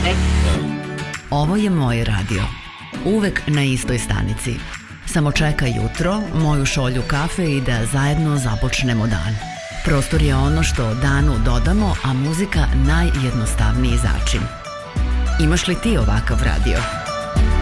Ovo je moj radio. Uvek na istoj stanici. Samo čeka jutro, moju šolju kafe i da zajedno započnemo dan. Prostor je ono što danu dodamo, a muzika najjednostavniji začin. Imaš li ti ovakav radio?